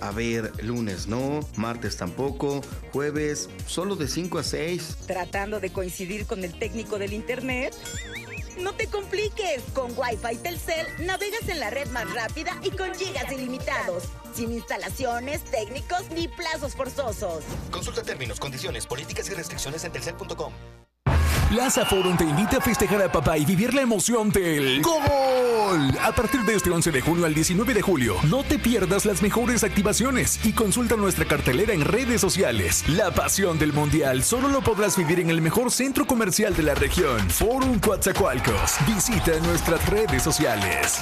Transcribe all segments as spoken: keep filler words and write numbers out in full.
A ver, lunes no, martes tampoco, jueves solo de cinco a seis. ¿Tratando de coincidir con el técnico del internet? No te compliques, con Wi-Fi Telcel navegas en la red más rápida y con gigas ilimitados, sin instalaciones, técnicos ni plazos forzosos. Consulta términos, condiciones, políticas y restricciones en telcel punto com. Plaza Forum te invita a festejar a papá y vivir la emoción del ¡Gol! A partir de este once de junio al diecinueve de julio, no te pierdas las mejores activaciones y consulta nuestra cartelera en redes sociales. La pasión del Mundial solo lo podrás vivir en el mejor centro comercial de la región, Forum Coatzacoalcos. Visita nuestras redes sociales.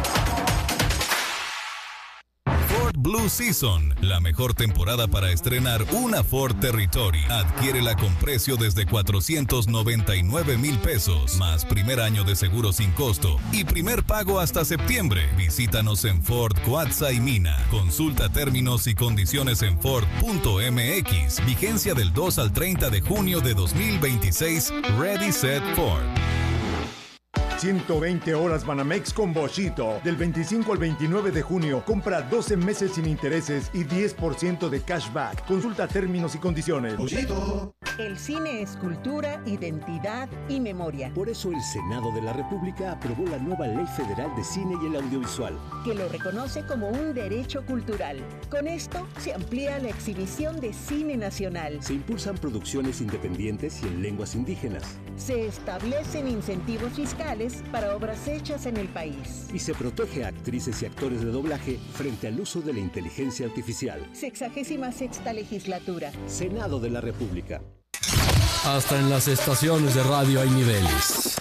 Blue Season, la mejor temporada para estrenar una Ford Territory. Adquiérela con precio desde cuatrocientos noventa y nueve mil pesos, más primer año de seguro sin costo y primer pago hasta septiembre. Visítanos en Ford Coatza y Mina. Consulta términos y condiciones en Ford punto M X. Vigencia del dos al treinta de junio de dos mil veintiséis. Ready, Set, Ford. ciento veinte horas Banamex con Boschito. Del veinticinco al veintinueve de junio, compra doce meses sin intereses y diez por ciento de cashback. Consulta términos y condiciones. Boschito. El cine es cultura, identidad y memoria. Por eso el Senado de la República aprobó la nueva Ley Federal de Cine y el Audiovisual, que lo reconoce como un derecho cultural. Con esto se amplía la exhibición de cine nacional. Se impulsan producciones independientes y en lenguas indígenas. Se establecen incentivos fiscales para obras hechas en el país. Y se protege a actrices y actores de doblaje frente al uso de la inteligencia artificial. Sexagésima sexta legislatura. Senado de la República. Hasta en las estaciones de radio hay niveles.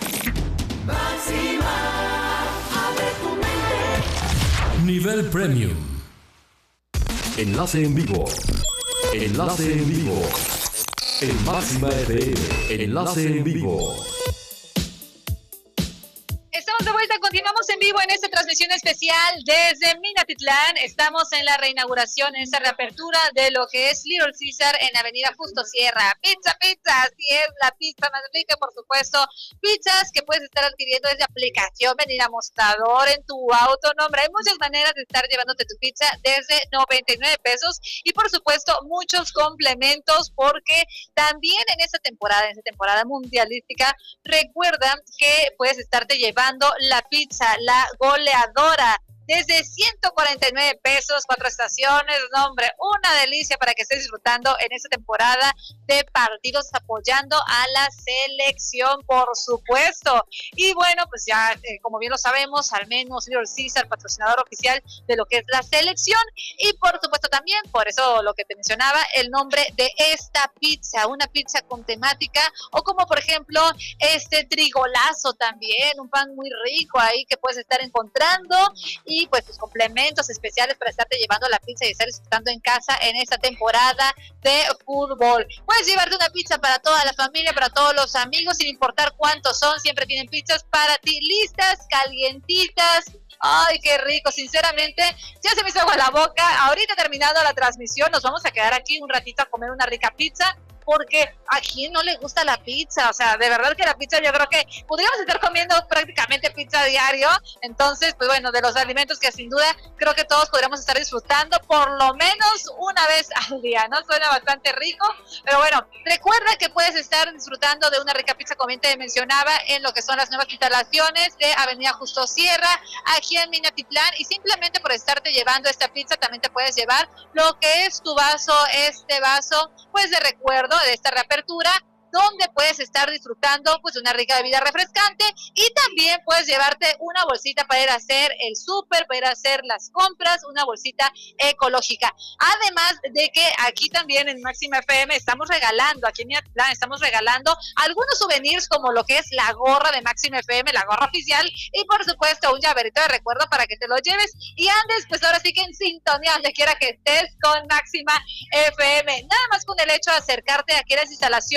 Máxima, abre tu mente. Nivel Premium. Enlace en vivo. Enlace en vivo. En Máxima F M. Enlace en vivo. Estamos de vuelta, continuamos en vivo en esta transmisión especial desde Minatitlán. Estamos en la reinauguración, en esta reapertura de lo que es Little Caesar en Avenida Justo Sierra. Pizza, pizza, así es, la pizza más rica, por supuesto. Pizzas que puedes estar adquiriendo desde aplicación, venir a mostrador, en tu auto. No, hombre, hay muchas maneras de estar llevándote tu pizza desde noventa y nueve pesos. Y por supuesto, muchos complementos, porque también en esta temporada, en esta temporada mundialística, recuerda que puedes estarte llevando la pizza, la goleadora, desde ciento cuarenta y nueve pesos, cuatro estaciones. No, hombre, una delicia para que estés disfrutando en esta temporada de partidos apoyando a la selección, por supuesto. Y bueno, pues ya, eh, como bien lo sabemos, al menos Little Caesar, patrocinador oficial de lo que es la selección. Y por supuesto también, por eso lo que te mencionaba, el nombre de esta pizza, una pizza con temática, o como por ejemplo este trigolazo también, un pan muy rico ahí que puedes estar encontrando. Y pues tus complementos especiales para estarte llevando la pizza y estar disfrutando en casa en esta temporada de fútbol. Puedes llevarte una pizza para toda la familia, para todos los amigos, sin importar cuántos son, siempre tienen pizzas para ti, listas, calientitas. Ay, qué rico, sinceramente, ya se me hizo agua la boca. Ahorita terminando la transmisión, nos vamos a quedar aquí un ratito a comer una rica pizza, porque a quien no le gusta la pizza. O sea, de verdad que la pizza, yo creo que podríamos estar comiendo prácticamente pizza a diario. Entonces, pues bueno, de los alimentos que sin duda creo que todos podríamos estar disfrutando por lo menos una vez al día, ¿no? Suena bastante rico, pero bueno, recuerda que puedes estar disfrutando de una rica pizza, como bien te mencionaba, en lo que son las nuevas instalaciones de Avenida Justo Sierra, aquí en Minatitlán. Y simplemente por estarte llevando esta pizza, también te puedes llevar lo que es tu vaso, este vaso, pues de recuerdo de esta reapertura, donde puedes estar disfrutando pues una rica bebida refrescante, y también puedes llevarte una bolsita para ir a hacer el súper, para ir a hacer las compras, una bolsita ecológica. Además de que aquí también en Máxima F M estamos regalando, aquí en Minatitlán estamos regalando algunos souvenirs, como lo que es la gorra de Máxima F M, la gorra oficial, y por supuesto un llaverito de recuerdo para que te lo lleves y andes pues ahora sí que en sintonía donde quiera que estés con Máxima F M. Nada más con el hecho de acercarte aquí a las instalaciones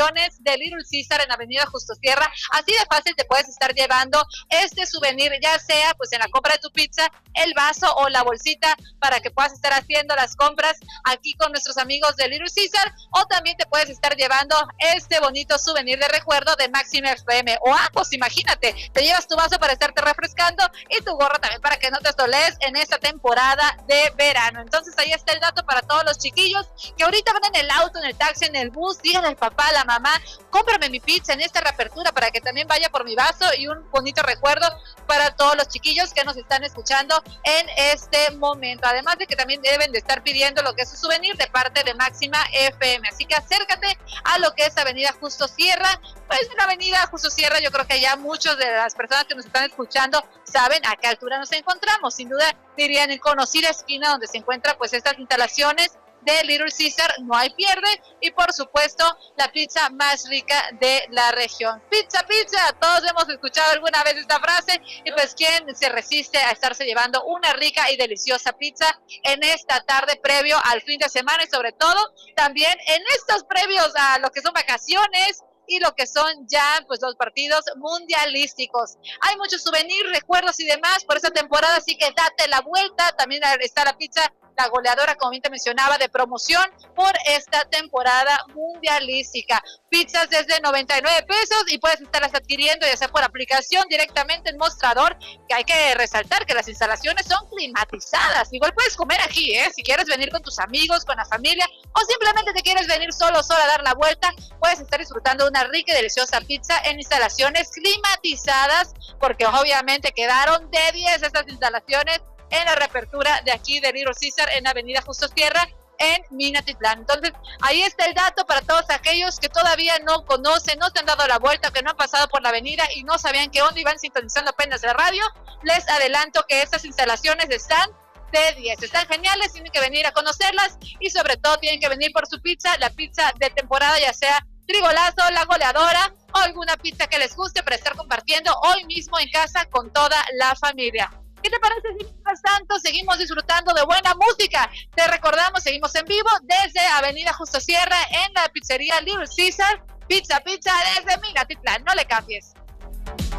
de Little Caesar en Avenida Justo Sierra. Así de fácil te puedes estar llevando este souvenir, ya sea pues en la compra de tu pizza, el vaso o la bolsita, para que puedas estar haciendo las compras aquí con nuestros amigos de Little Caesar, o también te puedes estar llevando este bonito souvenir de recuerdo de Máxima F M, o ambos, imagínate, te llevas tu vaso para estarte refrescando y tu gorra también para que no te estoles en esta temporada de verano. Entonces ahí está el dato para todos los chiquillos que ahorita van en el auto, en el taxi, en el bus, díganle al papá, a la mamá, cómprame mi pizza en esta reapertura para que también vaya por mi vaso, y un bonito recuerdo para todos los chiquillos que nos están escuchando en este momento. Además de que también deben de estar pidiendo lo que es su souvenir de parte de Máxima F M. Así que acércate a lo que es Avenida Justo Sierra. Pues en Avenida Justo Sierra yo creo que ya muchos de las personas que nos están escuchando saben a qué altura nos encontramos. Sin duda dirían en conocida esquina donde se encuentran pues estas instalaciones de Little Caesar, no hay pierde, y por supuesto la pizza más rica de la región. Pizza, pizza, todos hemos escuchado alguna vez esta frase, y pues quién se resiste a estarse llevando una rica y deliciosa pizza en esta tarde previo al fin de semana, y sobre todo también en estos previos a lo que son vacaciones y lo que son ya pues los partidos mundialísticos. Hay muchos souvenirs, recuerdos y demás por esta temporada, así que date la vuelta. También está la pizza, la goleadora, como bien te mencionaba, de promoción por esta temporada mundialística. Pizzas desde noventa y nueve pesos y puedes estarlas adquiriendo ya sea por aplicación, directamente en mostrador, que hay que resaltar que las instalaciones son climatizadas. Igual puedes comer aquí, ¿eh? Si quieres venir con tus amigos, con la familia, o simplemente te quieres venir solo, solo a dar la vuelta, puedes estar disfrutando de una rica y deliciosa pizza en instalaciones climatizadas, porque obviamente quedaron de diez estas instalaciones en la reapertura de aquí de Little Caesar en Avenida Justo Sierra en Minatitlán. Entonces ahí está el dato para todos aquellos que todavía no conocen, no se han dado la vuelta, que no han pasado por la avenida y no sabían qué onda, iban sintonizando apenas la radio. Les adelanto que estas instalaciones están de diez, están geniales, tienen que venir a conocerlas y sobre todo tienen que venir por su pizza, la pizza de temporada, ya sea Trigolazo, la goleadora o alguna pizza que les guste para estar compartiendo hoy mismo en casa con toda la familia. ¿Qué te parece si mientras tanto seguimos disfrutando de buena música? Te recordamos, seguimos en vivo desde Avenida Justo Sierra en la pizzería Little Caesar. Pizza, pizza desde Minatitlán, no le cambies.